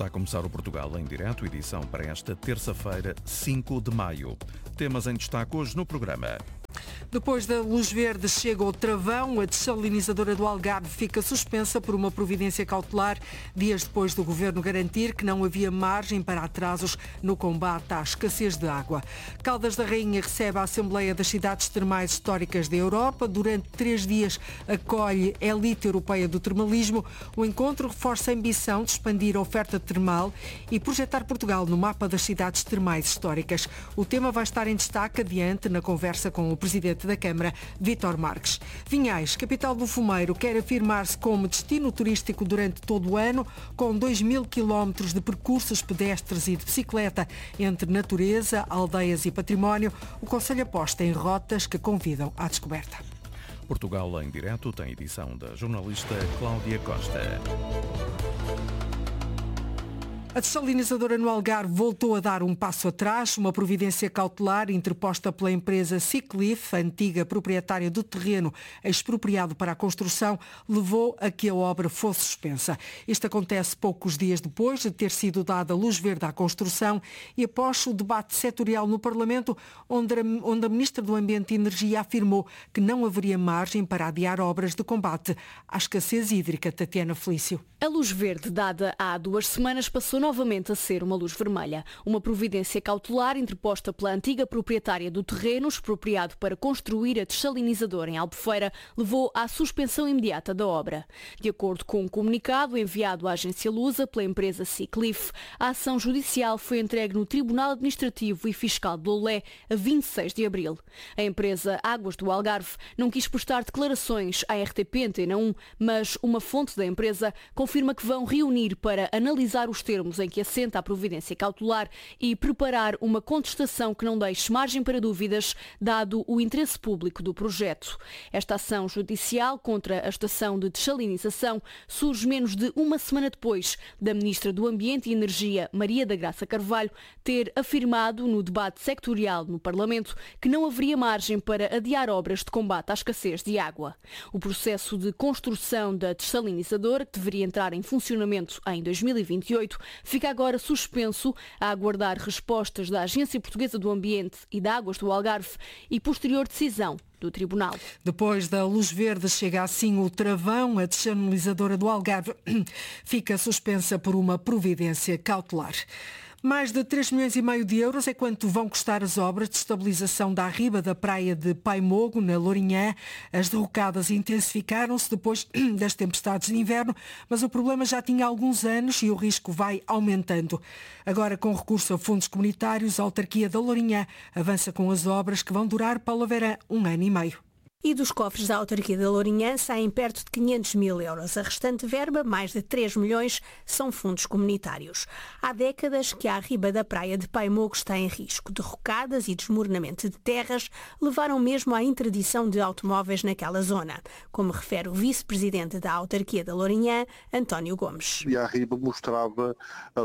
Está a começar o Portugal em direto, edição para esta terça-feira, 5 de maio. Temas em destaque hoje no programa. Depois da luz verde chega o travão, a dessalinizadora do Algarve fica suspensa por uma providência cautelar, dias depois do Governo garantir que não havia margem para atrasos no combate à escassez de água. Caldas da Rainha recebe a Assembleia das Cidades Termais Históricas da Europa. Durante 3 dias acolhe a elite europeia do termalismo. O encontro reforça a ambição de expandir a oferta termal e projetar Portugal no mapa das cidades termais históricas. O tema vai estar em destaque adiante na conversa com o Presidente da Câmara, Vítor Marques. Vinhais, capital do fumeiro, quer afirmar-se como destino turístico durante todo o ano, com 2.000 quilómetros de percursos pedestres e de bicicleta entre natureza, aldeias e património. O Conselho aposta em rotas que convidam à descoberta. Portugal em direto tem edição da jornalista Cláudia Costa. A dessalinizadora no Algarve voltou a dar um passo atrás. Uma providência cautelar interposta pela empresa Seacliff, a antiga proprietária do terreno expropriado para a construção, levou a que a obra fosse suspensa. Isto acontece poucos dias depois de ter sido dada luz verde à construção e após o debate setorial no Parlamento, onde a Ministra do Ambiente e Energia afirmou que não haveria margem para adiar obras de combate à escassez hídrica. Tatiana Felício. A luz verde dada há 2 semanas passou novamente a ser uma luz vermelha. Uma providência cautelar interposta pela antiga proprietária do terreno expropriado para construir a dessalinizadora em Albufeira levou à suspensão imediata da obra. De acordo com um comunicado enviado à agência Lusa pela empresa Seacliff, a ação judicial foi entregue no Tribunal Administrativo e Fiscal de Loulé a 26 de abril. A empresa Águas do Algarve não quis prestar declarações à RTP Antena 1, mas uma fonte da empresa confirma que vão reunir para analisar os termos em que assenta a providência cautelar e preparar uma contestação que não deixe margem para dúvidas, dado o interesse público do projeto. Esta ação judicial contra a estação de dessalinização surge menos de uma semana depois da Ministra do Ambiente e Energia, Maria da Graça Carvalho, ter afirmado no debate sectorial no Parlamento que não haveria margem para adiar obras de combate à escassez de água. O processo de construção da dessalinizadora, que deveria entrar em funcionamento em 2028, fica agora suspenso a aguardar respostas da Agência Portuguesa do Ambiente e de Águas do Algarve e posterior decisão do Tribunal. Depois da luz verde chega assim o travão. A dessalinizadora do Algarve fica suspensa por uma providência cautelar. Mais de 3,5 milhões de euros é quanto vão custar as obras de estabilização da arriba da praia de Paimogo, na Lourinhã. As derrocadas intensificaram-se depois das tempestades de inverno, mas o problema já tinha alguns anos e o risco vai aumentando. Agora, com recurso a fundos comunitários, a autarquia da Lourinhã avança com as obras que vão durar, Paula Verã, 1 ano e meio. E dos cofres da autarquia da Lourinhã saem perto de 500 mil euros. A restante verba, mais de 3 milhões, são fundos comunitários. Há décadas que a arriba da praia de Paimogo está em risco. Derrocadas e desmoronamento de terras levaram mesmo à interdição de automóveis naquela zona, como refere o vice-presidente da autarquia da Lourinhã, António Gomes. E a arriba mostrava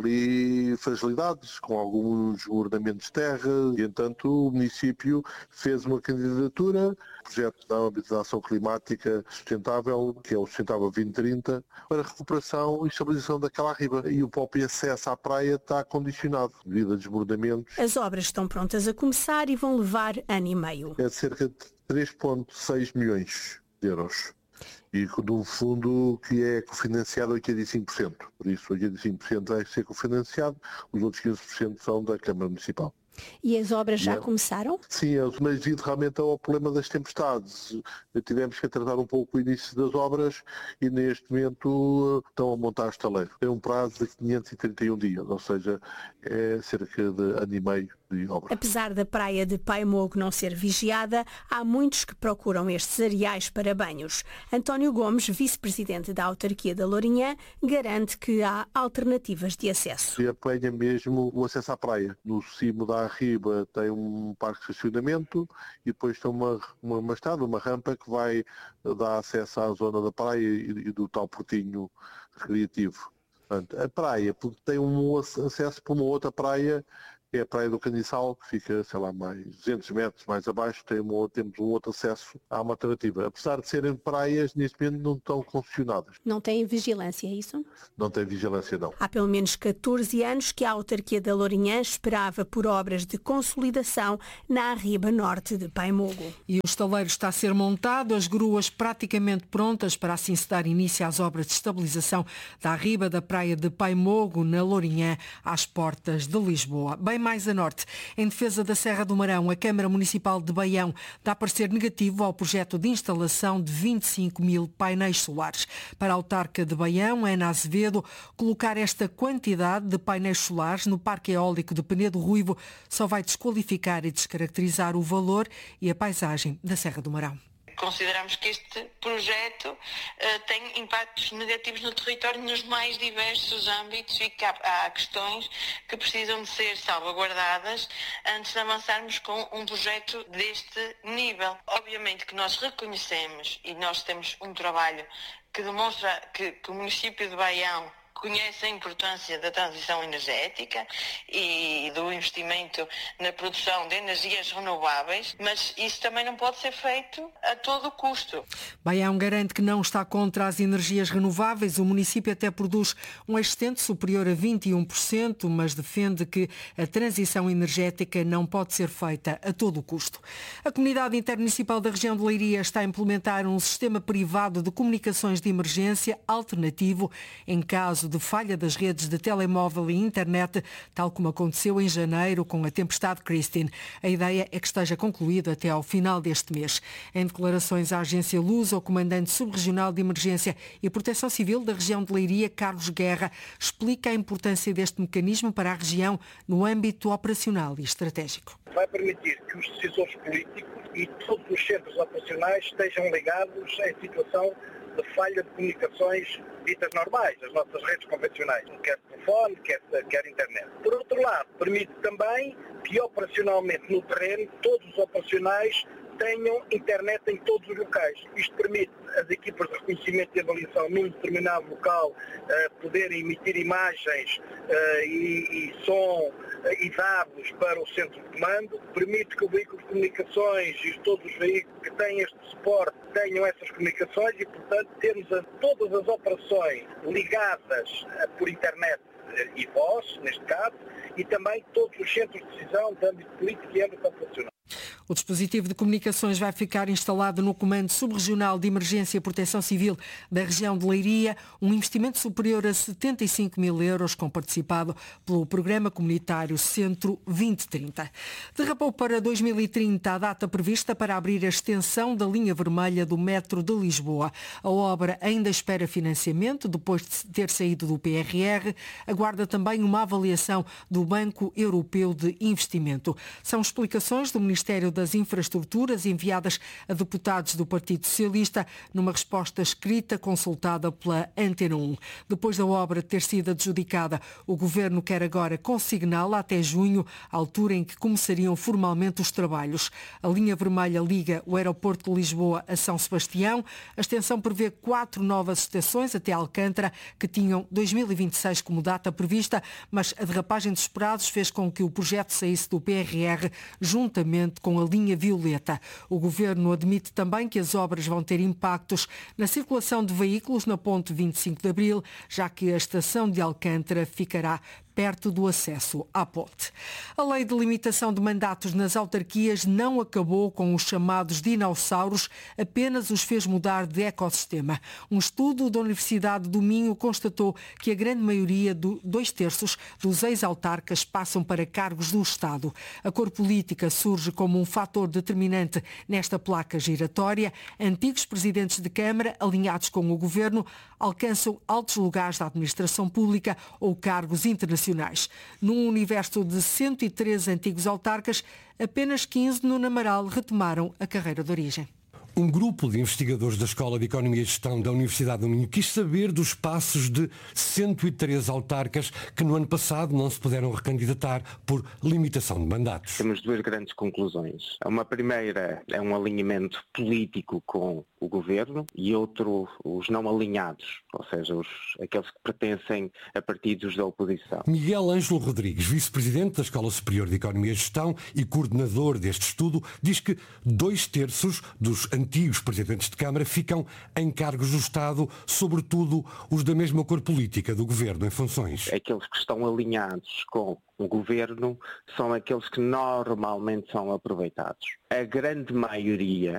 ali fragilidades, com alguns desmoronamentos de terra, e entanto o município fez uma candidatura, projeto da Ação Climática Sustentável, que é o Sustentável 2030, para recuperação e estabilização daquela arriba. E o próprio acesso à praia está condicionado devido a desbordamentos. As obras estão prontas a começar e vão levar ano e meio. É de cerca de 3,6 milhões de euros. E de um fundo que é cofinanciado a 85%. Por isso, 85% vai ser cofinanciado, os outros 15% são da Câmara Municipal. E as obras já começaram? Sim, mas devido realmente ao problema das tempestades. Tivemos que atrasar um pouco o início das obras e neste momento estão a montar o estaleiro. Tem um prazo de 531 dias, ou seja, é cerca de ano e meio de obra. Apesar da praia de Paimogo não ser vigiada, há muitos que procuram estes areais para banhos. António Gomes, vice-presidente da autarquia da Lourinhã, garante que há alternativas de acesso. E apanha mesmo o acesso à praia. No cimo da arriba tem um parque de estacionamento e depois tem uma estrada, uma rampa que vai dar acesso à zona da praia e do tal portinho recreativo. Portanto, a praia, porque tem um acesso para uma outra praia é a Praia do Caniçal, que fica, sei lá, mais 200 metros mais abaixo, temos um outro acesso à uma alternativa. Apesar de serem praias, neste momento não estão concessionadas. Não têm vigilância, é isso? Não tem vigilância, não. Há pelo menos 14 anos que a autarquia da Lourinhã esperava por obras de consolidação na arriba norte de Paimogo. E o estaleiro está a ser montado, as gruas praticamente prontas para assim se dar início às obras de estabilização da arriba da praia de Paimogo, na Lourinhã, às portas de Lisboa. Bem mais a norte, em defesa da Serra do Marão, a Câmara Municipal de Baião dá parecer negativo ao projeto de instalação de 25 mil painéis solares. Para a autarca de Baião, Ana Azevedo, colocar esta quantidade de painéis solares no Parque Eólico de Penedo Ruivo só vai desqualificar e descaracterizar o valor e a paisagem da Serra do Marão. Consideramos que este projeto tem impactos negativos no território nos mais diversos âmbitos e que há questões que precisam de ser salvaguardadas antes de avançarmos com um projeto deste nível. Obviamente que nós reconhecemos e nós temos um trabalho que demonstra que o município de Baião conhece a importância da transição energética e do investimento na produção de energias renováveis, mas isso também não pode ser feito a todo custo. Baião garante que não está contra as energias renováveis. O município até produz um excedente superior a 21%, mas defende que a transição energética não pode ser feita a todo custo. A Comunidade Intermunicipal da região de Leiria está a implementar um sistema privado de comunicações de emergência alternativo em caso de falha das redes de telemóvel e internet, tal como aconteceu em janeiro com a tempestade Christine. A ideia é que esteja concluído até ao final deste mês. Em declarações à agência Luz, o comandante subregional de emergência e proteção civil da região de Leiria, Carlos Guerra, explica a importância deste mecanismo para a região no âmbito operacional e estratégico. Vai permitir que os decisores políticos e todos os centros operacionais estejam ligados em situação de falha de comunicações ditas normais, as nossas redes convencionais, quer telefone, quer internet. Por outro lado, permite também que operacionalmente no terreno todos os operacionais tenham internet em todos os locais. Isto permite as equipas de reconhecimento e avaliação num determinado local poderem emitir imagens e som e dados para o centro de comando, permite que o veículo de comunicações e todos os veículos que têm este suporte tenham essas comunicações e, portanto, temos todas as operações ligadas por internet e voz, neste caso, e também todos os centros de decisão de âmbito político e âmbito operacional. O dispositivo de comunicações vai ficar instalado no Comando Subregional de Emergência e Proteção Civil da região de Leiria, um investimento superior a 75 mil euros, comparticipado pelo Programa Comunitário Centro 2030. Derrapou para 2030 a data prevista para abrir a extensão da linha vermelha do metro de Lisboa. A obra ainda espera financiamento, depois de ter saído do PRR, aguarda também uma avaliação do Banco Europeu de Investimento. São explicações do Ministério das Infraestruturas enviadas a deputados do Partido Socialista numa resposta escrita consultada pela Antena 1. Depois da obra ter sido adjudicada, o Governo quer agora consigná-la até junho, à altura em que começariam formalmente os trabalhos. A linha vermelha liga o aeroporto de Lisboa a São Sebastião. A extensão prevê 4 novas estações até Alcântara, que tinham 2026 como data prevista, mas a derrapagem dos prazos fez com que o projeto saísse do PRR juntamente com a linha violeta. O Governo admite também que as obras vão ter impactos na circulação de veículos na ponte 25 de Abril, já que a estação de Alcântara ficará perto do acesso à ponte. A lei de limitação de mandatos nas autarquias não acabou com os chamados dinossauros, apenas os fez mudar de ecossistema. Um estudo da Universidade do Minho constatou que a grande maioria, 2/3 dos ex-autarcas, passam para cargos do Estado. A cor política surge como um fator determinante nesta placa giratória. Antigos presidentes de Câmara, alinhados com o Governo, alcançam altos lugares da administração pública ou cargos internacionais. Num universo de 103 antigos autarcas, apenas 15 no Namaral retomaram a carreira de origem. Um grupo de investigadores da Escola de Economia e Gestão da Universidade do Minho quis saber dos passos de 103 autarcas que no ano passado não se puderam recandidatar por limitação de mandatos. Temos duas grandes conclusões. Uma primeira é um alinhamento político com o governo e outro, os não alinhados, ou seja, aqueles que pertencem a partidos da oposição. Miguel Ângelo Rodrigues, vice-presidente da Escola Superior de Economia e Gestão e coordenador deste estudo, diz que 2/3 dos antigos presidentes de Câmara ficam em cargos do Estado, sobretudo os da mesma cor política do governo em funções. Aqueles que estão alinhados com o governo são aqueles que normalmente são aproveitados. A grande maioria